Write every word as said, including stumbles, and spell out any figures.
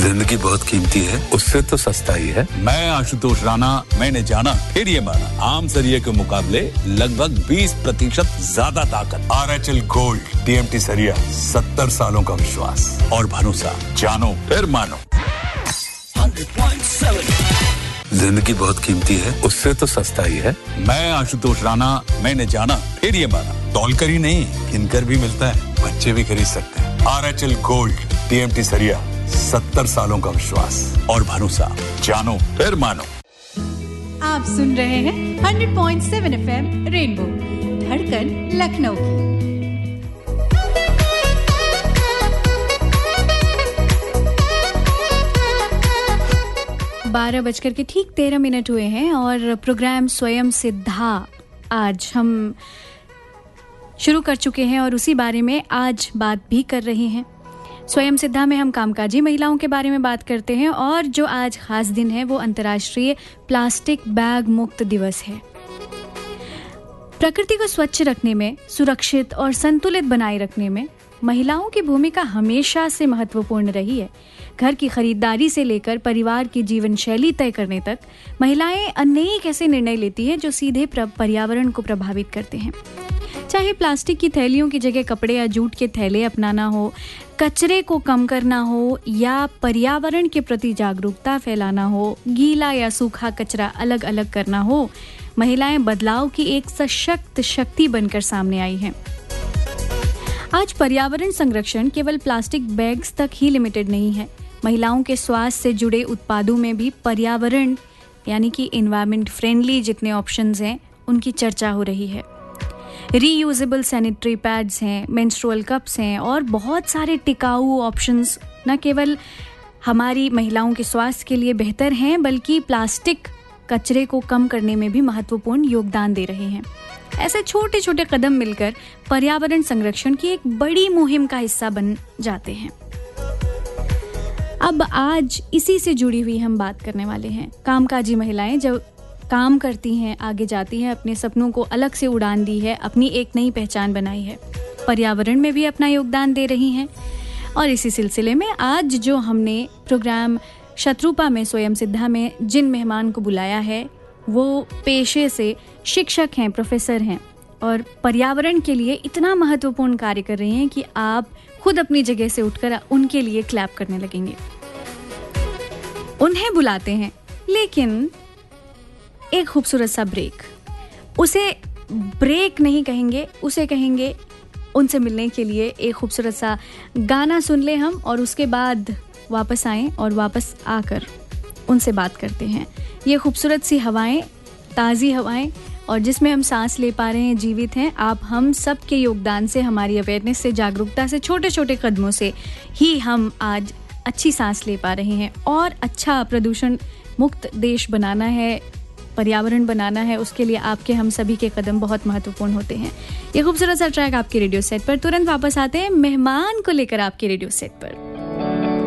जिंदगी बहुत कीमती है, उससे तो सस्ता ही है। मैं आशुतोष राणा, मैंने जाना फिर ये माना, आम सरिये के मुकाबले लगभग बीस प्रतिशत ज्यादा ताकत। R H L gold TMT सरिया, सत्तर सालों का विश्वास और भरोसा, जानो फिर मानो। जिंदगी बहुत कीमती है, उससे तो सस्ता ही है। मैं आशुतोष राणा, मैंने जाना फिर ये माना, तौल कर ही नहीं किनकर भी मिलता है, बच्चे भी खरीद सकते हैं। R H L gold TMT सरिया, सत्तर सालों का विश्वास और भरोसा, जानो फिर मानो। आप सुन रहे हैं hundred point seven FM rainbow, धड़कन लखनऊ की। बारह बजकर के ठीक तेरह मिनट हुए हैं और प्रोग्राम स्वयं सिद्धा आज हम शुरू कर चुके हैं और उसी बारे में आज बात भी कर रहे हैं। स्वयं सिद्धा में हम कामकाजी महिलाओं के बारे में बात करते हैं और जो आज खास दिन है वो अंतर्राष्ट्रीय प्लास्टिक बैग मुक्त दिवस है। प्रकृति को स्वच्छ रखने में, सुरक्षित और संतुलित बनाए रखने में महिलाओं की भूमिका हमेशा से महत्वपूर्ण रही है। घर की खरीदारी से लेकर परिवार की जीवन शैली तय करने तक महिलाएं अनेक ऐसे निर्णय लेती हैं जो सीधे पर्यावरण को प्रभावित करते हैं। चाहे प्लास्टिक की थैलियों की जगह कपड़े या जूट के थैले अपनाना हो, कचरे को कम करना हो या पर्यावरण के प्रति जागरूकता फैलाना हो, गीला या सूखा कचरा अलग अलग करना हो, महिलाएं बदलाव की एक सशक्त शक्ति बनकर सामने आई हैं। आज पर्यावरण संरक्षण केवल प्लास्टिक बैग्स तक ही लिमिटेड नहीं है। महिलाओं के स्वास्थ्य से जुड़े उत्पादों में भी पर्यावरण यानी कि एनवायरनमेंट फ्रेंडली जितने ऑप्शंस हैं उनकी चर्चा हो रही है। रीयूजेबल सैनिटरी पैड्स हैं, मेंस्ट्रुअल कप्स हैं और बहुत सारे टिकाऊ ऑप्शंस न केवल हमारी महिलाओं के स्वास्थ्य के लिए बेहतर हैं बल्कि प्लास्टिक कचरे को कम करने में भी महत्वपूर्ण योगदान दे रहे हैं। ऐसे छोटे छोटे कदम मिलकर पर्यावरण संरक्षण की एक बड़ी मुहिम का हिस्सा बन जाते हैं। अब आज इसी से जुड़ी हुई हम बात करने वाले हैं। कामकाजी महिलाएं जब काम करती हैं, आगे जाती हैं, अपने सपनों को अलग से उड़ान दी है, अपनी एक नई पहचान बनाई है, पर्यावरण में भी अपना योगदान दे रही हैं। और इसी सिलसिले में आज जो हमने प्रोग्राम शत्रुपा में स्वयं सिद्धा में जिन मेहमान को बुलाया है वो पेशे से शिक्षक हैं, प्रोफेसर हैं और पर्यावरण के लिए इतना महत्वपूर्ण कार्य कर रही हैं कि आप खुद अपनी जगह से उठकर उनके लिए क्लैप करने लगेंगे। उन्हें बुलाते हैं, लेकिन एक खूबसूरत सा ब्रेक, उसे ब्रेक नहीं कहेंगे, उसे कहेंगे उनसे मिलने के लिए एक खूबसूरत सा गाना सुन ले हम और उसके बाद वापस आएं और वापस आकर उनसे बात करते हैं। ये खूबसूरत सी हवाएं, ताज़ी हवाएं और जिसमें हम सांस ले पा रहे हैं, जीवित हैं, आप हम सब के योगदान से, हमारी अवेयरनेस से, जागरूकता से, छोटे छोटे कदमों से ही हम आज अच्छी सांस ले पा रहे हैं और अच्छा प्रदूषण मुक्त देश बनाना है, पर्यावरण बनाना है, उसके लिए आपके हम सभी के कदम बहुत महत्वपूर्ण होते हैं। ये खूबसूरत सा ट्रैक आपके रेडियो सेट पर, तुरंत वापस आते हैं मेहमान को लेकर आपके रेडियो सेट पर।